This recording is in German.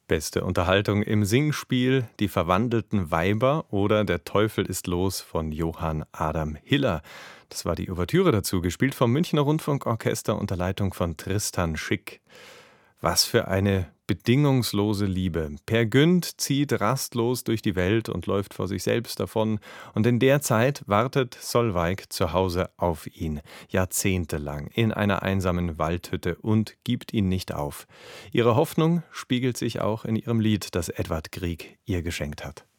Beste Unterhaltung im Singspiel Die verwandelten Weiber oder Der Teufel ist los von Johann Adam Hiller. Das war die Ouvertüre dazu, gespielt vom Münchner Rundfunkorchester unter Leitung von Tristan Schick. Was für eine bedingungslose Liebe. Per Günd zieht rastlos durch die Welt und läuft vor sich selbst davon. Und in der Zeit wartet Solveig zu Hause auf ihn, jahrzehntelang, in einer einsamen Waldhütte und gibt ihn nicht auf. Ihre Hoffnung spiegelt sich auch in ihrem Lied, das Edvard Grieg ihr geschenkt hat.